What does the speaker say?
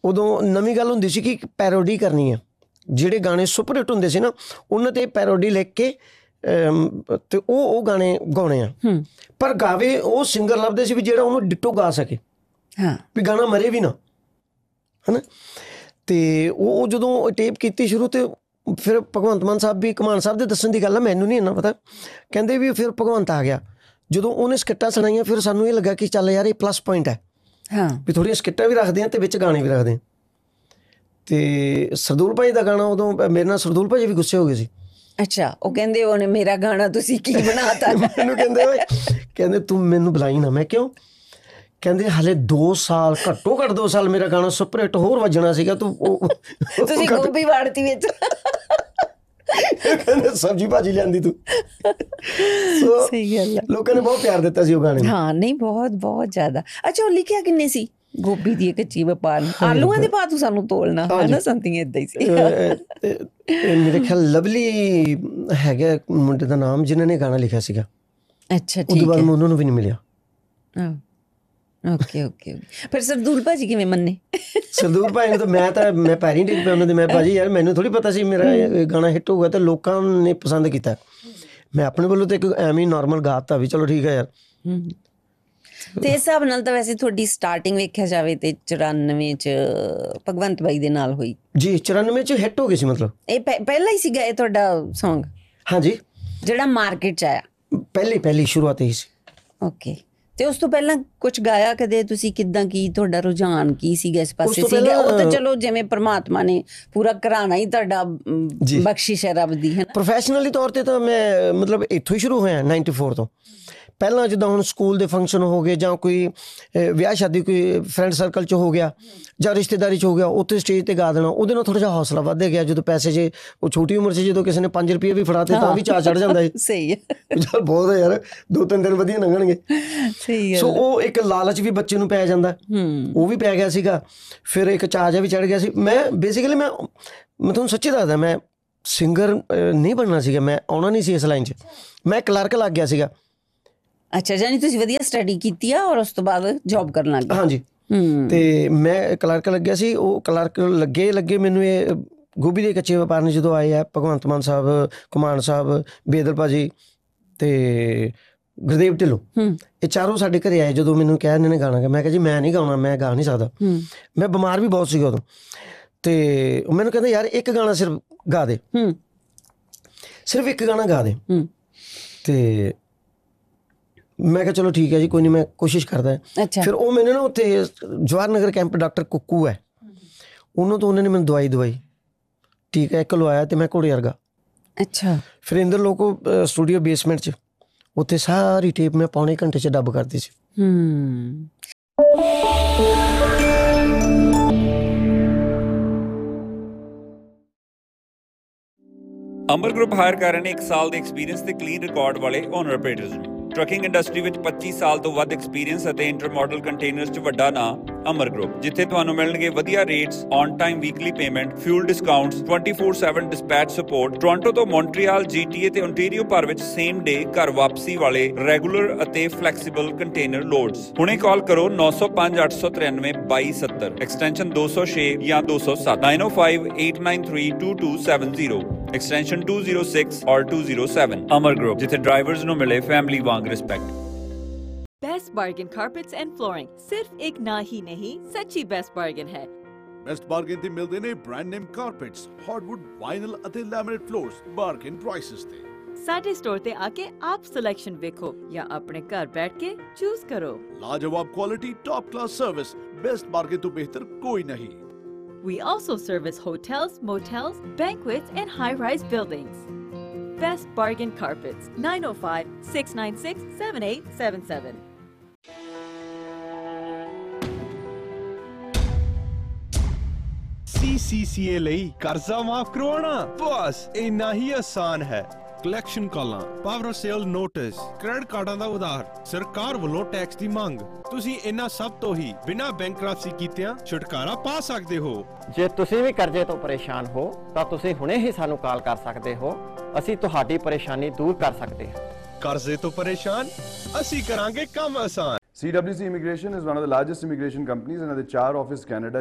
ਉਦੋਂ ਨਵੀਂ ਗੱਲ ਹੁੰਦੀ ਸੀ ਕਿ ਪੈਰੋਡੀ ਕਰਨੀ ਹੈ, ਜਿਹੜੇ ਗਾਣੇ ਸੁਪਰ ਹਿੱਟ ਹੁੰਦੇ ਸੀ ਨਾ ਉਹਨਾਂ 'ਤੇ ਪੈਰੋਡੀ ਲਿਖ ਕੇ ਅਤੇ ਉਹ ਗਾਣੇ ਗਾਉਣੇ ਆ। ਪਰ ਗਾਵੇ ਉਹ ਸਿੰਗਰ ਲੱਭਦੇ ਸੀ ਵੀ ਜਿਹੜਾ ਉਹਨੂੰ ਡਿੱਟੋ ਗਾ ਸਕੇ, ਵੀ ਗਾਣਾ ਮਰੇ ਵੀ ਨਾ, ਹੈ ਨਾ। ਅਤੇ ਉਹ ਜਦੋਂ ਟੇਪ ਕੀਤੀ ਸ਼ੁਰੂ ਅਤੇ ਫਿਰ ਭਗਵੰਤ ਮਾਨ ਸਾਹਿਬ ਵੀ, ਘਮਾਨ ਸਾਹਿਬ ਦੇ ਦੱਸਣ ਦੀ ਗੱਲ ਆ, ਮੈਨੂੰ ਨਹੀਂ ਇੰਨਾ ਪਤਾ, ਕਹਿੰਦੇ ਵੀ ਫਿਰ ਭਗਵੰਤ ਆ ਗਿਆ ਜਦੋਂ ਉਹਨੇ ਸਕਿੱਟਾਂ ਸੁਣਾਈਆਂ। ਫਿਰ ਸਾਨੂੰ ਇਹ ਲੱਗਾ ਕਿ ਚੱਲ ਯਾਰ ਇਹ ਪਲੱਸ ਪੁਆਇੰਟ ਹੈ, ਵੀ ਥੋੜ੍ਹੀਆਂ ਸਕਿੱਟਾਂ ਵੀ ਰੱਖਦੇ ਹਾਂ ਅਤੇ ਵਿੱਚ ਗਾਣੇ ਵੀ ਰੱਖਦੇ ਹਾਂ। ਅਤੇ ਸਰਦੂਲ ਭਾਜੀ ਦਾ ਗਾਣਾ ਉਦੋਂ ਮੇਰੇ ਨਾਲ ਸਰਦੂਲ ਭਾਜੀ ਵੀ ਗੁੱਸੇ ਹੋ ਗਏ ਸੀ। ਅੱਛਾ, ਉਹ ਕਹਿੰਦੇ ਉਹਨੇ ਮੇਰਾ ਗਾਣਾ ਤੁਸੀਂ ਕੀ ਬਣਾ ਤਾ। ਮੈਨੂੰ ਕਹਿੰਦੇ ਤੂੰ ਮੈਨੂੰ ਬੁਲਾਈ ਨਾ। ਮੈਂ ਕਿਉਂ? ਕਹਿੰਦੇ ਹਾਲੇ 2 ਸਾਲ, ਘੱਟੋ ਘੱਟ 2 ਸਾਲ ਮੇਰਾ ਗਾਣਾ ਸੁਪਰ ਹਿੱਟ ਹੋਰ ਵੱਜਣਾ ਸੀਗਾ, ਤੂੰ ਤੁਸੀਂ ਗੋਭੀ ਵਾੜਤੀ ਵਿੱਚ। ਕਹਿੰਦੇ ਸਬਜ਼ੀ ਭਾਜੀ ਲਿਆਂਦੀ ਤੂੰ। ਸਹੀ ਗੱਲ ਹੈ, ਲੋਕਾਂ ਨੇ ਬਹੁਤ ਪਿਆਰ ਦਿੱਤਾ ਸੀ ਉਹ ਗਾਣੇ ਨੂੰ। ਹਾਂ ਨਹੀਂ, ਬਹੁਤ ਬਹੁਤ ਜ਼ਿਆਦਾ। ਅੱਛਾ, ਉਹ ਲਿਖਿਆ ਕਿੰਨੇ ਸੀ? ਗੋਭੀ ਦੀ ਕੱਚੀ ਵਪਾਰ, ਆਲੂਆਂ ਦੇ ਪਾ ਤੂੰ ਸਾਨੂੰ ਤੋਲਣਾ, ਹੈ ਨਾ, ਸਮਥਿੰਗ ਏਦਾਂ ਹੀ ਸੀ। ਮੇਰੇ ਖਿਆਲ ਲਵਲੀ ਹੈਗਾ ਮੁੰਡੇ ਦਾ ਨਾਮ ਜਿਹਨਾਂ ਨੇ ਗਾਣਾ ਲਿਖਿਆ ਸੀਗਾ। ਅੱਛਾ, ਉਹਦੇ ਬਾਅਦ ਮੈਂ ਉਹਨਾਂ ਨੂੰ ਵੀ ਨਹੀਂ ਮਿਲਿਆ। ਓਕੇ। ਫਿਰ ਸਰਦੂਲ ਭਾਜੀ ਕਿਵੇਂ ਮੰਨੇ? ਸਰਦੂਲ ਭਾਈ ਨੂੰ ਤਾਂ ਮੈਂ ਪੈਰੀਂ ਡਿੱਗ ਪਿਆ ਉਹਨਾਂ ਦੇ। ਮੈਂ ਭਾਜੀ ਯਾਰ ਮੈਨੂੰ ਥੋੜ੍ਹੀ ਪਤਾ ਸੀ ਮੇਰਾ ਗਾਣਾ ਹਿੱਟ ਹੋਊਗਾ ਅਤੇ ਲੋਕਾਂ ਨੇ ਪਸੰਦ ਕੀਤਾ। ਮੈਂ ਆਪਣੇ ਵੱਲੋਂ ਤਾਂ ਇੱਕ ਐਵੇਂ ਹੀ ਨੋਰਮਲ ਗਾ ਦਿੱਤਾ ਵੀ ਚਲੋ ਠੀਕ ਹੈ ਯਾਰ। ਤੇ ਇਸ ਹਿਸਾਬ ਨਾਲ ਤਾਂ ਵੈਸੇ ਤੁਹਾਡੀ ਸਟਾਰਟਿੰਗ ਵੇਖਿਆ ਜਾਵੇ ਤੇ 94 'ਚ ਭਗਵੰਤ ਬਾਈ ਦੇ ਨਾਲ ਹੋਈ ਜੀ। 94 'ਚ ਹਿੱਟ ਹੋ ਗਈ ਸੀ, ਮਤਲਬ ਇਹ ਪਹਿਲਾਂ ਹੀ ਸੀਗਾ ਇਹ ਤੁਹਾਡਾ ਸੌਂਗ? ਹਾਂਜੀ, ਜਿਹੜਾ ਮਾਰਕੀਟ 'ਚ ਆਇਆ ਪਹਿਲੀ ਸ਼ੁਰੂਆਤ ਹੀ ਸੀ। ਓਕੇ। ਤੇ ਉਸ ਤੋਂ ਪਹਿਲਾਂ ਕੁਛ ਗਾਇਆ ਕਦੇ ਤੁਸੀਂ? ਕਿੱਦਾਂ, ਕੀ ਤੁਹਾਡਾ ਰੁਝਾਨ ਕੀ ਸੀਗਾ ਇਸ ਪਾਸੇ ਸੀਗਾ? ਉਹ ਤਾਂ ਚਲੋ ਜਿਵੇਂ ਪਰਮਾਤਮਾ ਨੇ ਪੂਰਾ ਘਰਾਣਾ ਹੀ ਤੁਹਾਡਾ ਬਖਸ਼ਿਸ਼ ਹੈ ਰੱਬ ਦੀ, ਹੈ ਨਾ। ਪ੍ਰੋਫੈਸ਼ਨਲੀ ਤੌਰ 'ਤੇ ਤਾਂ ਮੈਂ ਮਤਲਬ ਇੱਥੋਂ ਹੀ ਸ਼ੁਰੂ ਹੋਇਆ 94 ਤੋਂ। ਪਹਿਲਾਂ ਜਿੱਦਾਂ ਹੁਣ ਸਕੂਲ ਦੇ ਫੰਕਸ਼ਨ ਹੋ ਗਏ ਜਾਂ ਕੋਈ ਵਿਆਹ ਸ਼ਾਦੀ, ਕੋਈ ਫਰੈਂਡ ਸਰਕਲ 'ਚ ਹੋ ਗਿਆ ਜਾਂ ਰਿਸ਼ਤੇਦਾਰੀ 'ਚ ਹੋ ਗਿਆ, ਉੱਥੇ ਸਟੇਜ 'ਤੇ ਗਾ ਦੇਣਾ। ਉਹਦੇ ਨਾਲ ਥੋੜ੍ਹਾ ਜਿਹਾ ਹੌਸਲਾ ਵੱਧ ਗਿਆ। ਜਦੋਂ ਪੈਸੇ ਜੇ ਉਹ ਛੋਟੀ ਉਮਰ 'ਚ ਜਦੋਂ ਕਿਸੇ ਨੇ 5 ਰੁਪਏ ਵੀ ਫੜਾਤੇ ਤਾਂ ਵੀ ਚਾਅ ਚੜ੍ਹ ਜਾਂਦਾ ਹੈ। ਸਹੀ ਹੈ, ਚੱਲ ਬਹੁਤ ਹੈ ਯਾਰ, 2-3 ਦਿਨ ਵਧੀਆ ਲੰਘਣਗੇ। ਸਹੀ ਹੈ। ਸੋ ਉਹ ਇੱਕ ਲਾਲਚ ਵੀ ਬੱਚੇ ਨੂੰ ਪੈ ਜਾਂਦਾ, ਉਹ ਵੀ ਪੈ ਗਿਆ ਸੀਗਾ। ਫਿਰ ਇੱਕ ਚਾਅ ਜਿਹਾ ਵੀ ਚੜ੍ਹ ਗਿਆ ਸੀ। ਮੈਂ ਬੇਸਿਕਲੀ ਮੈਂ ਤੁਹਾਨੂੰ ਸੱਚੀ ਦੱਸਦਾ, ਮੈਂ ਸਿੰਗਰ ਨਹੀਂ ਬਣਨਾ ਸੀਗਾ, ਮੈਂ ਆਉਣਾ ਨਹੀਂ ਸੀ ਇਸ ਲਾਈਨ 'ਚ। ਮੈਂ ਕਲਰਕ ਲੱਗ ਗਿਆ ਸੀਗਾ। ਅੱਛਾ, ਯਾਨੀ ਤੁਸੀਂ ਵਧੀਆ ਸਟੱਡੀ ਕੀਤੀ ਆ ਔਰ ਉਸ ਤੋਂ ਬਾਅਦ ਜੌਬ ਕਰਨ ਲੱਗ ਗਏ? ਹਾਂਜੀ। ਅਤੇ ਮੈਂ ਕਲਰਕ ਲੱਗਿਆ ਸੀ। ਉਹ ਕਲਰਕ ਲੱਗੇ ਮੈਨੂੰ ਇਹ ਗੋਭੀ ਦੇ ਕੱਚੇ ਵਪਾਰ ਨੇ ਜਦੋਂ ਆਏ ਆ ਭਗਵੰਤ ਮਾਨ ਸਾਹਿਬ, ਘਮਾਨ ਸਾਹਿਬ, ਬੇਦਲ ਭਾਜੀ ਅਤੇ ਗੁਰਦੇਵ ਢਿੱਲੋਂ, ਇਹ ਚਾਰੋਂ ਸਾਡੇ ਘਰੇ ਆਏ। ਜਦੋਂ ਮੈਨੂੰ ਕਿਹਾ ਇਹਨਾਂ ਨੇ ਗਾਣਾ ਗਾ, ਮੈਂ ਕਿਹਾ ਜੀ ਮੈਂ ਨਹੀਂ ਗਾਉਣਾ, ਮੈਂ ਗਾ ਨਹੀਂ ਸਕਦਾ। ਮੈਂ ਬਿਮਾਰ ਵੀ ਬਹੁਤ ਸੀਗਾ ਉਦੋਂ। ਅਤੇ ਉਹ ਮੈਨੂੰ ਕਹਿੰਦਾ ਯਾਰ ਇੱਕ ਗਾਣਾ ਸਿਰਫ ਗਾ ਦੇ, ਸਿਰਫ ਇੱਕ ਗਾਣਾ ਗਾ ਦੇ। ਅਤੇ ਮੈਂ ਕਿਹਾ ਚਲੋ ਠੀਕ ਹੈ ਜੀ, ਕੋਈ ਨਹੀਂ, ਮੈਂ ਕੋਸ਼ਿਸ਼ ਕਰਦਾ। ਫਿਰ ਉਹ ਮੈਨੂੰ ਨਾ ਉੱਥੇ ਜਵਾਹਰ ਨਗਰ ਕੈਂਪ ਡਾਕਟਰ ਕੁੱਕੂ ਹੈ, ਉਹਨਾਂ ਤੋਂ ਉਹਨਾਂ ਨੇ ਮੈਨੂੰ ਦਵਾਈ ਟੀਕਾ ਇੱਕ ਲਵਾਇਆ ਅਤੇ ਮੈਂ ਘੋੜੇ ਵਰਗਾ। ਅੱਛਾ। ਫਿਰ ਇੰਦਰ ਲੋਕੋ ਸਟੂਡੀਓ ਬੇਸਮੈਂਟ 'ਚ, ਉੱਥੇ ਸਾਰੀ ਟੇਪ ਮੈਂ ਪੌਣੇ ਘੰਟੇ 'ਚ ਡੱਬ ਕਰਦੀ ਸੀ। ਅਮਰ ਗਰੁੱਪ ਹਾਇਰ ਕਰ ਰਹੇ ਨੇ 1 ਸਾਲ ਦੇ ਐਕਸਪੀਰੀਅੰਸ ਤੇ ਕਲੀਨ ਰਿਕਾਰਡ ਵਾਲੇ ਓਨਰ ਆਪਰੇਟਰਸ ਨੂੰ। ਟਰੱਕਿੰਗ ਇੰਡਸਟਰੀ ਵਿੱਚ 25 ਸਾਲ ਤੋਂ ਵੱਧ ਐਕਸਪੀਰੀਅੰਸ ਅਤੇ ਇੰਟਰ ਮਾਡਲ ਕੰਟੇਨਰਸ 'ਚ ਵੱਡਾ ਨਾਂ ਅਮਰ ਗਰੁੱਪ, ਜਿੱਥੇ ਤੁਹਾਨੂੰ ਮਿਲਣਗੇ ਵਧੀਆ rates, on time weekly payment, fuel discounts, 24/7 dispatch support. Toronto ਤੋਂ ਮੌਂਟਰੀਅਲ, GTA ਤੇ ਓਨਟਾਰੀਓ ਭਰ ਵਿੱਚ ਸੇਮ ਡੇ ਘਰ ਵਾਪਸੀ ਵਾਲੇ ਰੈਗੂਲਰ ਅਤੇ ਫਲੈਕਸੀਬਲ ਕੰਟੇਨਰ ਲੋਡਸ। ਹੁਣੇ ਕਾਲ ਕਰੋ 905 893 2270, ਐਕਸਟੈਂਸ਼ਨ 206 ਜਾਂ 207, 9058932270, ਐਕਸਟੈਂਸ਼ਨ 206 ਔਰ 207। ਅਮਰ ਗਰੁੱਪ, ਜਿੱਥੇ ਡਰਾਈਵਰਸ ਨੂੰ ਮਿਲੇ ਫੈਮਿਲੀ ਵਾਂਗ respect. Best bargain carpets and flooring सिर्फ एक ना ही नहीं, सच्ची बेस्ट बार्गेन है। बेस्ट बार्गेन ते मिलते ने brand name carpets, hardwood, vinyl अते लैमिनेट फ्लोर्स बार्गेन प्राइसेस ते। साडे स्टोर ते आके आप सिलेक्शन देखो या अपने घर बैठ के चूज करो। लाजवाब quality, top class service, best bargain तो बेहतर कोई नहीं। We also service hotels, motels, banquets and high-rise buildings. Best Bargain Carpets, 905-696-7877. CCCA ਲਈ ਕਰਜ਼ਾ ਮਾਫ ਕਰਵਾਉਣਾ ਬਸ ਇੰਨਾ ਹੀ ਆਸਾਨ ਹੈ। ਕਲੈਕਸ਼ਨ ਕਾਲਾਂ, ਪਾਵਰ ਸੇਲ ਨੋਟਿਸ, ਕ੍ਰੈਡਿਟ ਕਾਰਡਾਂ ਦਾ ਉਧਾਰ, ਸਰਕਾਰ ਵੱਲੋਂ ਟੈਕਸ ਦੀ ਮੰਗ, ਤੁਸੀਂ ਇਹਨਾਂ ਸਭ ਤੋਂ ਹੀ ਬਿਨਾਂ ਬੈਂਕਰਪਸੀ ਕੀਤਿਆਂ ਛੁਟਕਾਰਾ ਪਾ ਸਕਦੇ ਹੋ। ਜੇ ਤੁਸੀਂ ਵੀ ਕਰਜ਼ੇ ਤੋਂ ਪਰੇਸ਼ਾਨ ਹੋ ਤਾਂ ਤੁਸੀਂ ਹੁਣੇ ਹੀ ਸਾਨੂੰ ਕਾਲ ਕਰ ਸਕਦੇ ਹੋ, ਅਸੀਂ ਤੁਹਾਡੀ ਪਰੇਸ਼ਾਨੀ ਦੂਰ ਕਰ ਸਕਦੇ ਹਾਂ। ਕਰਜ਼ੇ ਤੋਂ ਪਰੇਸ਼ਾਨ, ਅਸੀਂ ਕਰਾਂਗੇ ਕੰਮ ਆਸਾਨ। CWC Immigration is one of the largest immigration companies and has 4 offices in Canada,